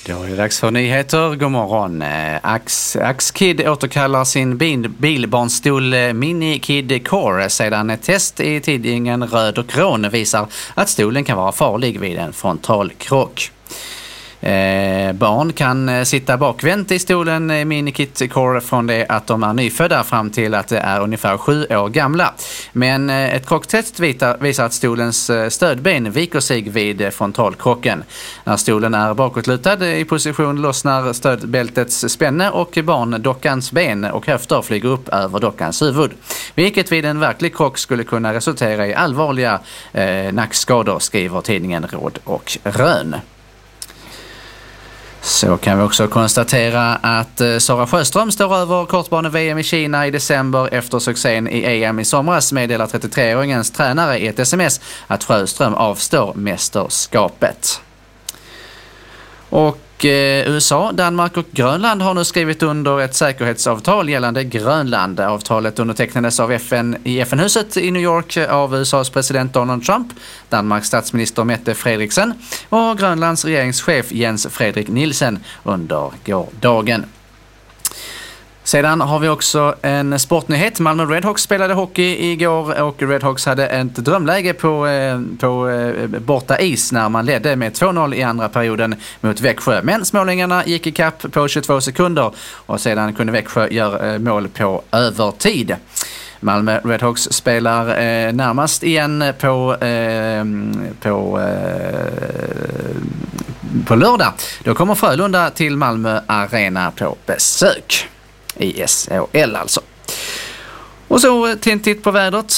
Då är det dags för nyheter. God morgon. Axkid återkallar sin bilbarnstol Mini Kid Core sedan ett test i tidningen Röd och Rån visar att stolen kan vara farlig vid en frontalkrock. Barn kan sitta bakvänt i stolen Mini Kid Core från det att de är nyfödda fram till att det är ungefär 7 år gamla. Men ett krocktest visar att stolens stödben viker sig vid frontalkrocken. När stolen är bakåtlutad i position lossnar stödbältets spänne och barndockans ben och höfter flyger upp över dockans huvud. Vilket vid en verklig krock skulle kunna resultera i allvarliga nackskador, skriver tidningen Råd och Rön. Så kan vi också konstatera att Sara Sjöström står över kortbane-VM i Kina i december efter succén i EM i somras, meddelar 33-åringens tränare i ett sms att Sjöström avstår mästerskapet. Och USA, Danmark och Grönland har nu skrivit under ett säkerhetsavtal gällande Grönland. Avtalet undertecknades av i FN-huset i New York av USAs president Donald Trump, Danmarks statsminister Mette Frederiksen och Grönlands regeringschef Jens Frederik Nielsen under gårdagen. Sedan har vi också en sportnyhet. Malmö Redhawks spelade hockey igår och Redhawks hade ett drömläge på borta is när man ledde med 2-0 i andra perioden mot Växjö. Men smålingarna gick i kapp på 22 sekunder och sedan kunde Växjö göra mål på övertid. Malmö Redhawks spelar närmast igen på lördag. Då kommer Frölunda till Malmö Arena på besök. I SHL alltså. Och så till en titt på vädret.